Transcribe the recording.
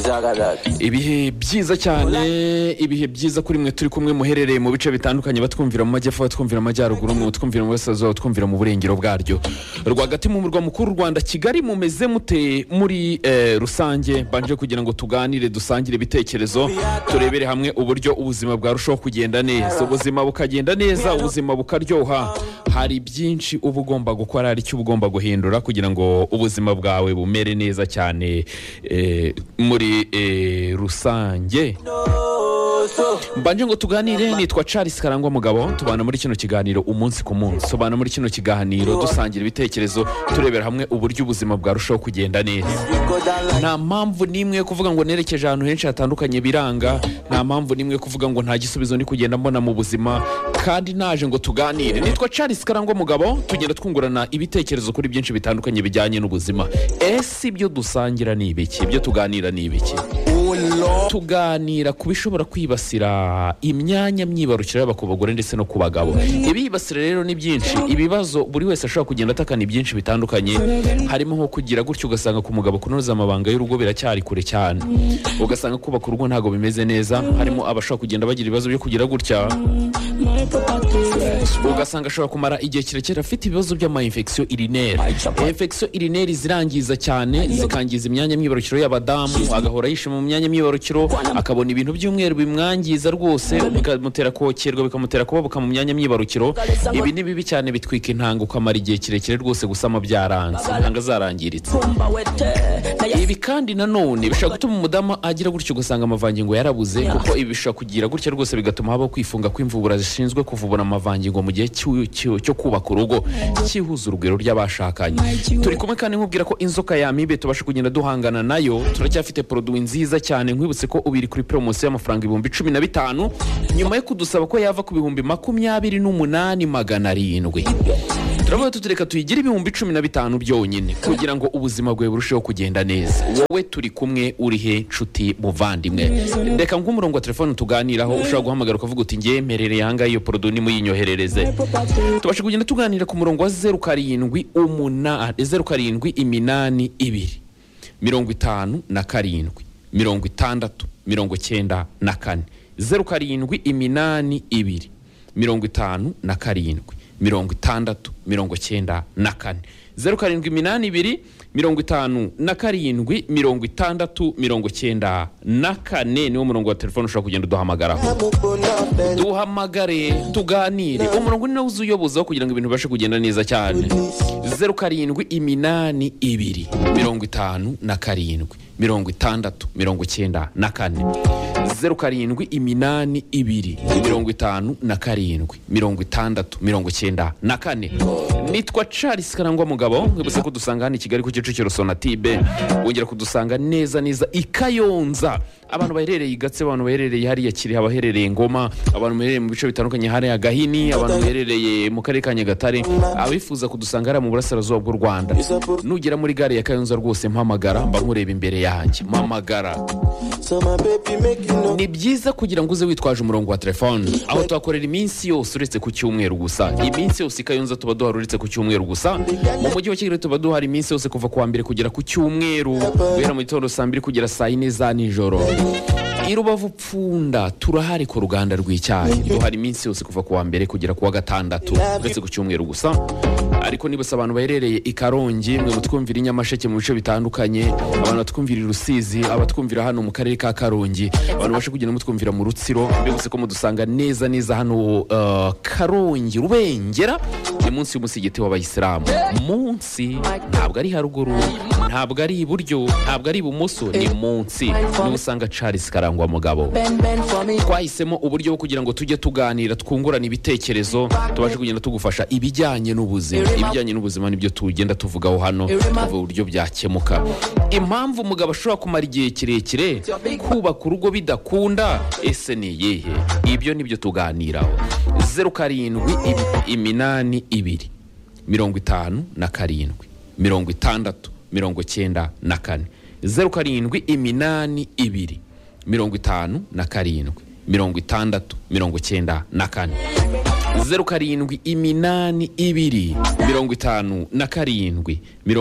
ibihe byiza cyane, ibihe byiza kuri mwe turi kumwe muherereye mu bice bitandukanye, batwumvira mu majyepfo, batwumvira mu majyaruguru, batwumvira mu burasirazuba, batwumvira mu burengero bwaryo. Rwagati mu murwa mukuru w'u Rwanda Kigali, mumeze mute muri rusange? Banje kugira ngo tuganire, dusangire ibitekerezo, turebere hamwe uburyo ubuzima bwarushaho kugenda neza, ubuzima bukagenda neza, ubuzima bukaryoha. Hari byinshi uba ugomba gukora, hari icyo uba ugomba guhindura kugira ngo ubuzima bwawe bumere neza cyane muri rusange. Mbanje ngo tuganire, nitwa Charles Karangwa Mugabo, tubana muri kino kiganiro umunsi ku munsi, tubana muri kino kiganiro dusangira ibitekerezo, turebera hamwe uburyo ubuzima bwarushaho kugenda neza. Nta mpamvu nimwe yo kuvuga ngo nerekeje ahantu henshi hatandukanye biranga, nta mpamvu nimwe yo kuvuga ngo nta gisubizo ndi kugenda mbona mu buzima, kandi naje ngo tuganire. Nitwa Charles Karangwa Mugabo, tugenda twungurana ibitekerezo kuri byinshi bitandukanye bijyanye n'ubuzima. Ese ibyo dusangira ni ibiki? Ibyo tuganira ni ibiki? Tuganira ku bishobora kwibasira imyanya myibarukiro yaba ku bagore ndetse no ku bagabo. Ibibasira rero ni byinshi, ibibazo buri wese ashobora kugenda atakana byinshi bitandukanye. Harimo nko kugira gutyo ugasanga ku mugabo kunoza amabanga y'urugo biracyari kure cyane, ugasanga kubaka urugo ntago bimeze neza. Harimo abashobora kugenda bagira ibibazo byo kugira gutya, ugasanga ashobora kumara igihe kirekire afite ibibazo by'ama-infection urinaire. Infection urinaire zirangiza cyane, zikangiza imyanya myibarukiro y'abadamu, agahora yishima mu myanya myibarukiro, akabona ibintu by'umweru bimwangiza rwose, bikamutera kokerwa, bikamutera kubabuka mu myanya myibarukiro. Ibi ni bibi cyane, bitwika intanga, ukamara igihe kirekire rwose gusama byaranze, intanga zarangiritse. Ibi kandi nanone bishobora gutuma umudamu agira gutyo ugasanga amavangingo yarabuze, kuko ibi bishobora kugira gutya rwose bigatuma habaho kwifunga kw'imvubura zishinzwe kuvubura amavangingo mu gihe cyo kubaka urugo, cyihuza urugwiro ry'abashakanye. Turi kumwe kandi nkubwira ko inzoka yamibe tubasha kugenda duhangana nayo, turacyafite produit nziza cyane. Nkwibutse ko ubiri kuri promotion y'amafaranga 15,000 nyuma yo kudusaba ko yava ku 28,700. Turavuga tutureka tuyigira 15,000 byonyine kugira ngo ubuzima bwawe burusheho kugenda neza. Wowe turi kumwe, uri he nshuti muvandimwe? Ndeka nk'umurongo wa telefone tuganiraho, ushobora guhamagara ukavuga uti ngiye mperereye hanga iyo produit nimuyinyoherereze. Tubashe kugenda tuganira ku murongo wa 0782 0782 57 60 94 0782 57 60 94 0782 57 niwo murongo wa telefone ushobora kugenda uduhamagaraho. Duhamagare tuganire, umurongo ni nawe uzuyobozaho kugira ngo ibintu bibashe kugenda neza cyane. 0782 57 60 94 0782 57 60 Nitwa Charles Karangwa Mugabo, nkibutse ko dusanga hano i Kigali ku Kicukiro Sonatibe, wongera kudusanga neza i Kayonza. Abantu baherereye i Gatse, abantu baherereye hariya Kiri, abaherereye Ngoma, abantu baherereye mu bice bitandukanye hariya Gahini, abantu baherereye mu karere ka Nyagatare, abifuza kudusanga hariya mu burasirazuba bw'u Rwanda. Nugera muri gare ya Kayonza rwose mpamagara, mba nkureba imbere yanjye, mpamagara. Ni byiza kugira ngo uze witwaje umurongo wa telefone, aho tuhakorera iminsi yose uretse ku cyumweru gusa. Iminsi yose i Kayonza tuba duhari uretse ku cyumweru gusa. Mu mujyi wa Kigali tuba duhari iminsi yose kuva kuwa mbere kugera ku cyumweru, guhera mu gitondo saa 2 kugera saa 4 za nijoro. I Rubavu Pfunda turahari ku ruganda rw'icyayi, duhari iminsi yose kuva kuwa mbere kugera kuwa gatandatu uretse ku cyumweru gusa. Ariko nibasa abantu baherereye i Karongi, mwe mutwumvira i Nyamasheke mu bice bitandukanye, abantu batwumvira i Rusizi, abatwumvira hano mu karere ka Karongi, abantu bashe kugenda mutwumvira mu Rutsiro, mbese ko mudusanga neza hano Karongi Rubengera, ni munsi y'umusigiti w'Abayisilamu. Munsi ntabwo ari haruguru, ntabwo ari iburyo, ntabwo ari ibumoso, ni munsi. Ni usanga Charles Karangwa Mugabo. Twahisemo uburyo bwo kugira ngo tujye tuganira, twungurana ibitekerezo, tubashe kugenda tugufasha ibijyanye n'ubuzima. Ibijyanye n'ubuzima nibyo tugenda tuvugaho hano, tuvuga uburyo byakemuka. Impamvu umugabo ashobora kumara igihe kirekire kubaka urugo bidakunda, ese ni iyihe? Ibyo nibyo tuganiraho. 0782 57 57 60 94 0782 57 57 60 94 0782 57 57